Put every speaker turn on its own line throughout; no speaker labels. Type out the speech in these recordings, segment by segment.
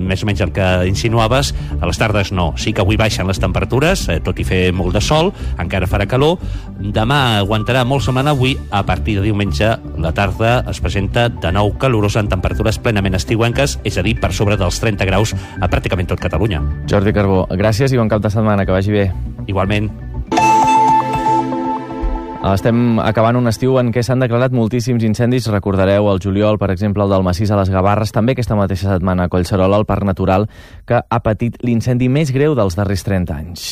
més o menys el que insinuaves, a les tardes no. Sí que avui baixen les temperatures, tot i fer molt de sol, encara farà calor. Demà aguantarà molt setmana, avui, a partir de diumenge, la tarda es presenta de nou calorosa en temperatures plenament estiuenques, és a dir, per sobre dels 30 graus a pràcticament tot Catalunya.
Jordi Carbó, gràcies i bon cap de setmana, que vagi bé.
Igualment.
Estem acabant un estiu en què s'han declarat moltíssims incendis. Recordareu el juliol, per exemple, el del Massís a les Gavarres, també aquesta mateixa setmana a Collserola, el Parc Natural, que ha patit l'incendi més greu dels darrers 30 anys.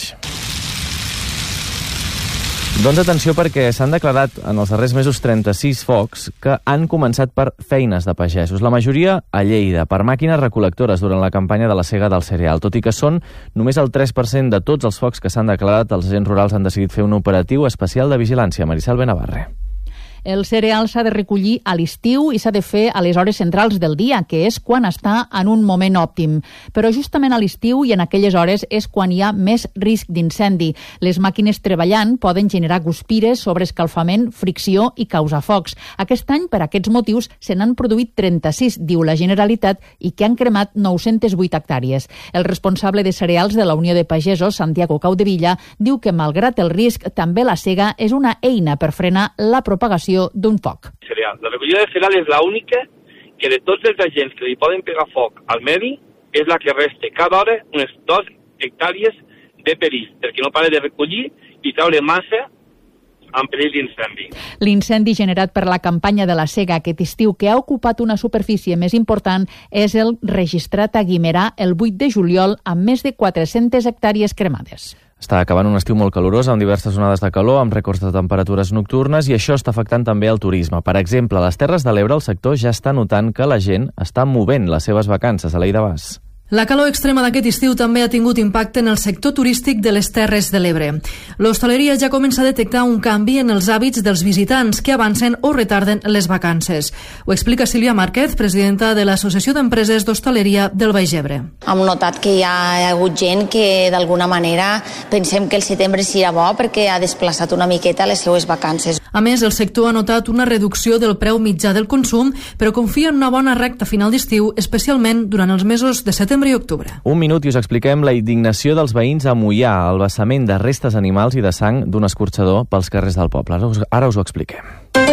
Doncs atenció, perquè s'han declarat en els darrers mesos 36 focs que han començat per feines de pagesos. La majoria a Lleida, per màquines recol·lectores durant la campanya de la sega del cereal. Tot i que són només el 3% de tots els focs que s'han declarat, els agents rurals han decidit fer un operatiu especial de vigilància. Maricel Benavarre.
El cereal s'ha de recollir a l'estiu i s'ha de fer a les hores centrals del dia, que és quan està en un moment òptim. Però justament a l'estiu i en aquelles hores és quan hi ha més risc d'incendi. Les màquines treballant poden generar guspires, sobreescalfament, fricció i causar focs. Aquest any, per aquests motius, se n'han produït 36, diu la Generalitat, i que han cremat 908 hectàrees. El responsable de cereals de la Unió de Pagesos, Santiago Caudevilla, diu que, malgrat el risc, també la sega és una eina per frenar la propagació d'un foc.
La recollida de cereal és l'única que de tots els agents que li poden pegar foc al medi és la que resta cada hora unes 2 hectàrees de perill, perquè no para de recollir i treure massa en perill d'incendi.
L'incendi generat per la campanya de la sega aquest estiu, que ha ocupat una superfície més important, és el registrat a Guimerà el 8 de juliol amb més de 400 hectàrees cremades.
Està acabant un estiu molt calorós, amb diverses onades de calor, amb rècords de temperatures nocturnes, i això està afectant també el turisme. Per exemple, a les Terres de l'Ebre el sector ja està notant que la gent està movent les seves vacances. Aleida Bas.
La calor extrema d'aquest estiu també ha tingut impacte en el sector turístic de les Terres de l'Ebre. L'hostaleria ja comença a detectar un canvi en els hàbits dels visitants que avancen o retarden les vacances. Ho explica Sílvia Márquez, presidenta de l'Associació d'Empreses d'Hostaleria del Baix Ebre.
Hem notat que hi ha hagut gent que d'alguna manera pensem que el setembre serà bo perquè ha desplaçat una miqueta les seues vacances.
A més, el sector ha notat una reducció del preu mitjà del consum, però confia en una bona recta final d'estiu, especialment durant els mesos de setembre i octubre.
Un minut i us expliquem la indignació dels veïns a Moià, el vessament de restes animals i de sang d'un escorxador pels carrers del poble. Ara us ho expliquem.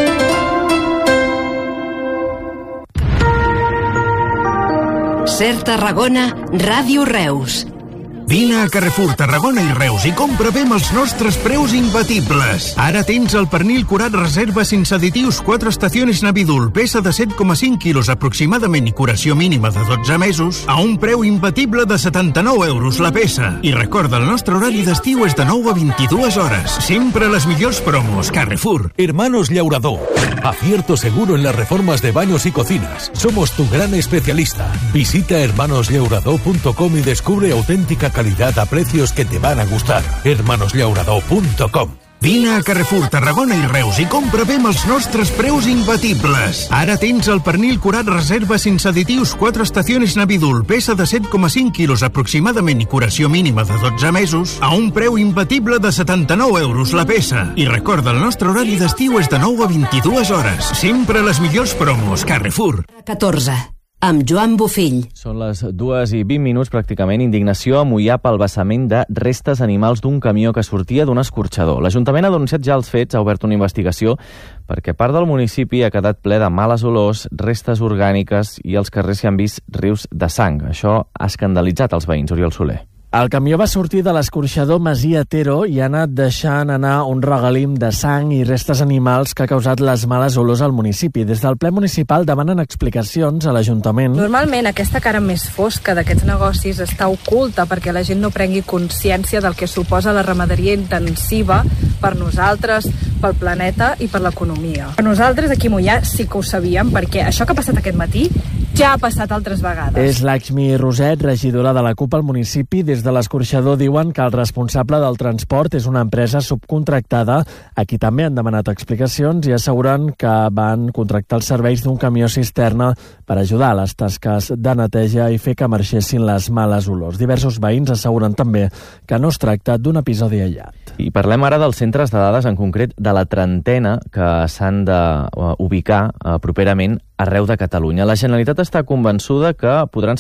Ser Tarragona, Ràdio Reus.
Vine a Carrefour, Tarragona i Reus i compra bé amb els nostres preus imbatibles. Ara tens el pernil curat reserva sense additius 4 estacions Navidul, peça de 7,5 quilos aproximadament i curació mínima de 12 mesos, a un preu imbatible de 79 euros la peça. I recorda, el nostre horari d'estiu és de 9 a 22 hores. Sempre les millors promos. Carrefour.
Hermanos Llaurador. Acierto seguro en las reformas de baños y cocinas. Somos tu gran especialista. Visita hermanosllaurador.com y descubre auténtica calidad a precios que te van a gustar. hermanosllaurador.com.
Vine a Carrefour, Tarragona i Reus i compra bé amb els nostres preus imbatibles. Ara tens el pernil curat reserva sense additius 4 estacions Navidul, peça de 7,5 quilos aproximadament i curació mínima de 12 mesos, a un preu imbatible de 79 euros la peça. I recorda, el nostre horari d'estiu és de 9 a 22 hores. Sempre les millors promos. Carrefour.
14. Amb Joan Bofill.
Són les 2:20 pràcticament. Indignació a Moià pel vessament de restes animals d'un camió que sortia d'un escorxador. L'Ajuntament ha denunciat ja els fets, ha obert una investigació perquè part del municipi ha quedat ple de males olors, restes orgàniques i als carrers s'hi han vist rius de sang. Això ha escandalitzat els veïns. Oriol Soler.
El camió va sortir de l'escorxador Masia Tero i ha anat deixant anar un regalim de sang i restes animals que ha causat les males olors al municipi. Des del ple municipal demanen explicacions a l'Ajuntament.
Normalment aquesta cara més fosca d'aquests negocis està oculta perquè la gent no prengui consciència del que suposa la ramaderia intensiva per nosaltres, pel planeta i per l'economia. Nosaltres aquí a Moià sí que ho sabíem perquè això que ha passat aquest matí ja ha passat altres vegades.
És Laxmi Roset, regidora de la CUP al municipi. Des de l'escorxador diuen que el responsable del transport és una empresa subcontractada. Aquí també han demanat explicacions i asseguren que van contractar els serveis d'un camió cisterna per ajudar a les tasques de neteja i fer que marxessin les males olors. Diversos veïns asseguren també que no es tracta d'un episodi aïllat.
I parlem ara dels centres de dades, en concret de la trentena que s'han d'ubicar properament arreu de Catalunya. La Generalitat està convençuda que podran